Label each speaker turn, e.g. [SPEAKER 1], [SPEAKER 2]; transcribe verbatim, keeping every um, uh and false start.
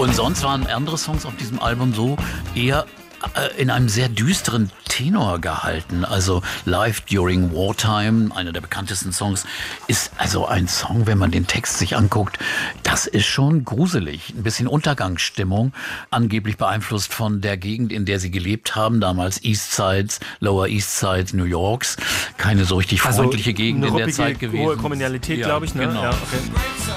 [SPEAKER 1] Und sonst waren andere Songs auf diesem Album so eher in einem sehr düsteren Tenor gehalten. Also Live During Wartime, einer der bekanntesten Songs, ist also ein Song, wenn man den Text sich anguckt, das ist schon gruselig. Ein bisschen Untergangsstimmung, angeblich beeinflusst von der Gegend, in der sie gelebt haben, damals East Sides, Lower East Sides New Yorks. Keine so richtig freundliche also Gegend in der Zeit gewesen.
[SPEAKER 2] Hohe Kriminalität,
[SPEAKER 1] ja,
[SPEAKER 2] glaube ich. Ne?
[SPEAKER 1] Genau.
[SPEAKER 2] Ja, okay.